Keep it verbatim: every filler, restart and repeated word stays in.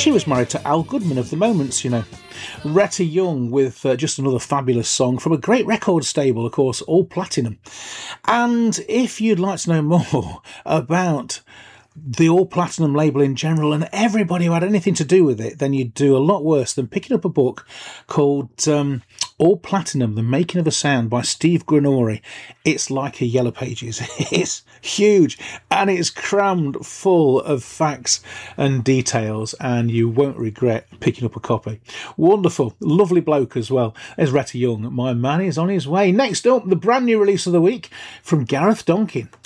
She was married to Al Goodman of The Moments, you know. Retta Young with uh, just another fabulous song from a great record stable, of course, All Platinum. And if you'd like to know more about the All Platinum label in general and everybody who had anything to do with it, then you'd do a lot worse than picking up a book called um, All Platinum, The Making of a Sound by Steve Granori. It's like a Yellow Pages. It's huge and it's crammed full of facts and details, and you won't regret picking up a copy. Wonderful, lovely bloke as well. There's Retta Young. My man is on his way. Next up, the brand new release of the week from Gareth Donkin.